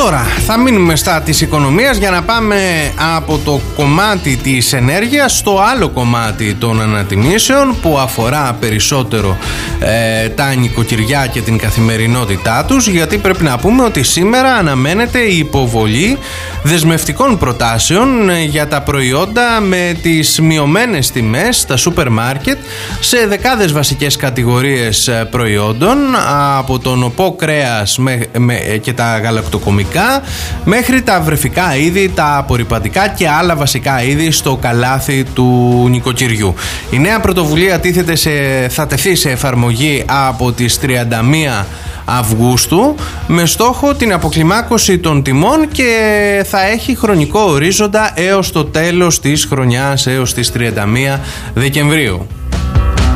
Τώρα θα μείνουμε στα της οικονομίας για να πάμε από το κομμάτι της ενέργειας στο άλλο κομμάτι των ανατιμήσεων που αφορά περισσότερο τα νοικοκυριά και την καθημερινότητά τους, γιατί πρέπει να πούμε ότι σήμερα αναμένεται η υποβολή δεσμευτικών προτάσεων για τα προϊόντα με τις μειωμένες τιμές στα σούπερ μάρκετ σε δεκάδες βασικές κατηγορίες προϊόντων, από τον οπό κρέας και τα γαλακτοκομικά μέχρι τα βρεφικά είδη, τα απορρυπαντικά και άλλα βασικά είδη στο καλάθι του νοικοκυριού. Η νέα πρωτοβουλία θα τεθεί σε εφαρμογή από τις 31 Αυγούστου με στόχο την αποκλιμάκωση των τιμών και θα έχει χρονικό ορίζοντα έως το τέλος της χρονιάς, έως τις 31 Δεκεμβρίου.